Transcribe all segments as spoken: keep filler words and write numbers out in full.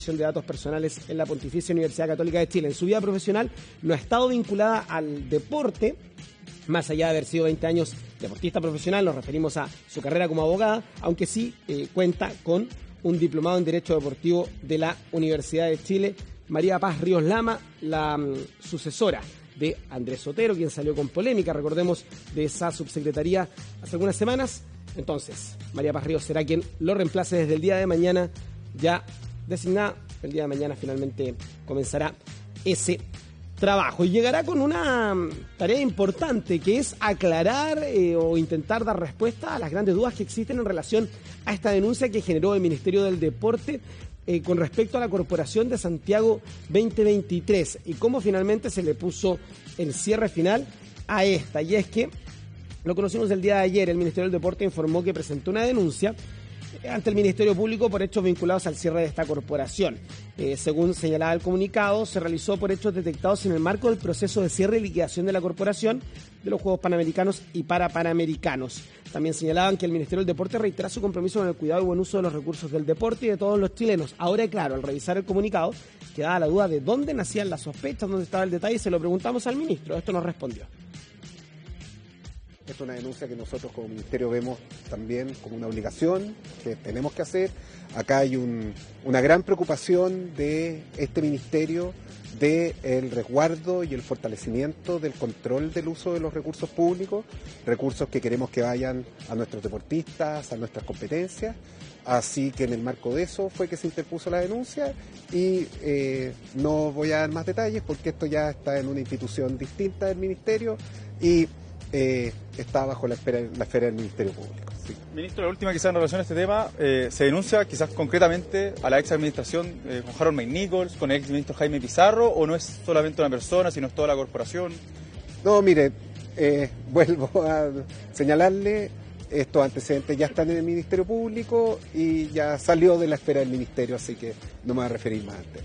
de datos personales en la Pontificia Universidad Católica de Chile. En su vida profesional no ha estado vinculada al deporte, más allá de haber sido veinte años deportista profesional, nos referimos a su carrera como abogada, aunque sí eh, cuenta con un diplomado en Derecho Deportivo de la Universidad de Chile. María Paz Ríos Lama, la um, sucesora de Andrés Otero, quien salió con polémica, recordemos, de esa subsecretaría hace algunas semanas. Entonces, María Paz Ríos será quien lo reemplace desde el día de mañana, ya designada. El día de mañana finalmente comenzará ese trabajo y llegará con una tarea importante, que es aclarar eh, o intentar dar respuesta a las grandes dudas que existen en relación a esta denuncia que generó el Ministerio del Deporte eh, con respecto a la Corporación de Santiago veinte veintitrés y cómo finalmente se le puso el cierre final a esta. Y es que lo conocimos el día de ayer, el Ministerio del Deporte informó que presentó una denuncia ante el Ministerio Público por hechos vinculados al cierre de esta corporación. Eh, según señalaba el comunicado, se realizó por hechos detectados en el marco del proceso de cierre y liquidación de la corporación de los Juegos Panamericanos y Parapanamericanos. También señalaban que el Ministerio del Deporte reitera su compromiso con el cuidado y buen uso de los recursos del deporte y de todos los chilenos. Ahora, claro, al revisar el comunicado, quedaba la duda de dónde nacían las sospechas, dónde estaba el detalle, y se lo preguntamos al ministro. Esto nos respondió. Es una denuncia que nosotros como ministerio vemos también como una obligación que tenemos que hacer. Acá hay un, una gran preocupación de este ministerio del resguardo y el fortalecimiento del control del uso de los recursos públicos, recursos que queremos que vayan a nuestros deportistas, a nuestras competencias. Así que en el marco de eso fue que se interpuso la denuncia y eh, no voy a dar más detalles porque esto ya está en una institución distinta del ministerio y Eh, está bajo la esfera, la esfera del Ministerio Público. Sí. Ministro, la última quizás en relación a este tema, eh, se denuncia quizás concretamente a la ex administración eh, con Harold McNichols, con el ex ministro Jaime Pizarro, o no es solamente una persona, sino es toda la corporación. No, mire, eh, vuelvo a señalarle, estos antecedentes ya están en el Ministerio Público y ya salió de la esfera del Ministerio, así que no me voy a referir más al tema.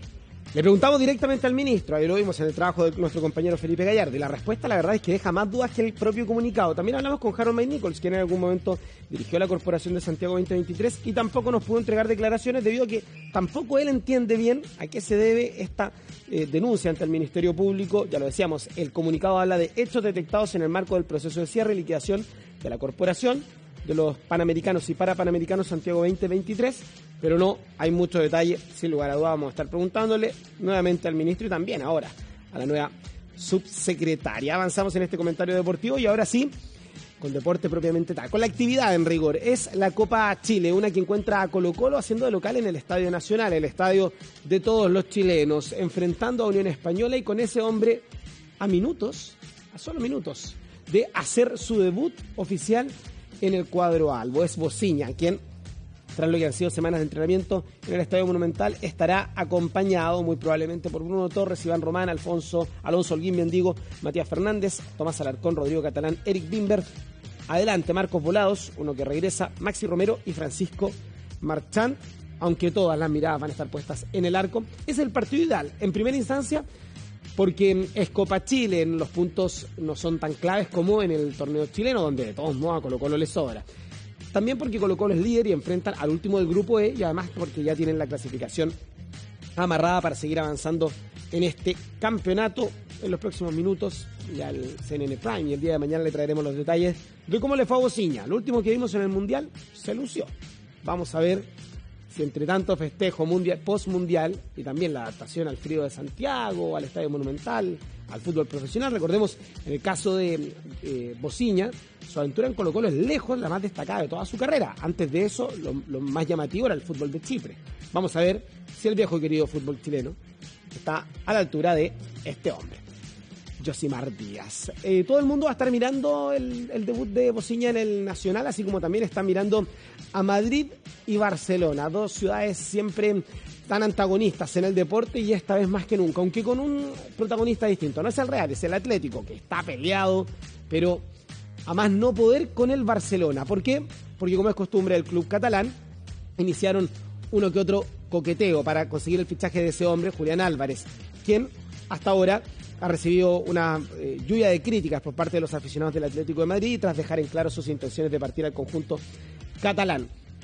Le preguntamos directamente al ministro, ahí lo vimos en el trabajo de nuestro compañero Felipe Gallardo, y la respuesta, la verdad, es que deja más dudas que el propio comunicado. También hablamos con Harold McNichols, quien en algún momento dirigió la Corporación de Santiago veinte veintitrés y tampoco nos pudo entregar declaraciones debido a que tampoco él entiende bien a qué se debe esta eh, denuncia ante el Ministerio Público. Ya lo decíamos, el comunicado habla de hechos detectados en el marco del proceso de cierre y liquidación de la Corporación de los Panamericanos y Parapanamericanos Santiago veinte veintitrés, pero no hay mucho detalle. Sin lugar a dudas vamos a estar preguntándole nuevamente al ministro y también ahora a la nueva subsecretaria. Avanzamos en este comentario deportivo y ahora sí, con deporte propiamente tal, con la actividad en rigor. Es la Copa Chile, una que encuentra a Colo-Colo haciendo de local en el Estadio Nacional, el estadio de todos los chilenos, enfrentando a Unión Española y con ese hombre a minutos, a solo minutos, de hacer su debut oficial en el cuadro albo. Es Bociña, quien, tras lo que han sido semanas de entrenamiento en el Estadio Monumental, estará acompañado muy probablemente por Bruno Torres, Iván Román, Alfonso, Alonso Holguín Mendigo, Matías Fernández, Tomás Alarcón, Rodrigo Catalán, Eric Bimber. Adelante, Marcos Volados, uno que regresa, Maxi Romero y Francisco Marchán, aunque todas las miradas van a estar puestas en el arco. Es el partido ideal, en primera instancia, porque es Copa Chile, en los puntos no son tan claves como en el torneo chileno, donde de todos modos a Colo-Colo le sobra. También porque Colo-Colo es líder y enfrentan al último del grupo E, y además porque ya tienen la clasificación amarrada para seguir avanzando en este campeonato. En los próximos minutos, ya el C N N Prime, y el día de mañana le traeremos los detalles de cómo le fue a Bociña. Lo último que vimos en el Mundial se lució. Vamos a ver si entre tanto festejo mundial, post-mundial y también la adaptación al frío de Santiago, al Estadio Monumental, al fútbol profesional. Recordemos, en el caso de eh, Bociña, su aventura en Colo-Colo es lejos la más destacada de toda su carrera. Antes de eso, lo, lo más llamativo era el fútbol de Chipre. Vamos a ver si el viejo y querido fútbol chileno está a la altura de este hombre, Yosimar Díaz. Eh, todo el mundo va a estar mirando el, el debut de Bociña en el Nacional, así como también están mirando a Madrid y Barcelona, dos ciudades siempre tan antagonistas en el deporte y esta vez más que nunca, aunque con un protagonista distinto. No es el Real, es el Atlético, que está peleado, pero a más no poder con el Barcelona. ¿Por qué? Porque, como es costumbre del club catalán, iniciaron uno que otro coqueteo para conseguir el fichaje de ese hombre, Julián Álvarez, quien hasta ahora ha recibido una eh, lluvia de críticas por parte de los aficionados del Atlético de Madrid tras dejar en claro sus intenciones de partir al conjunto catalán.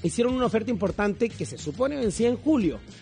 hicieron una oferta importante que se supone vencía en julio.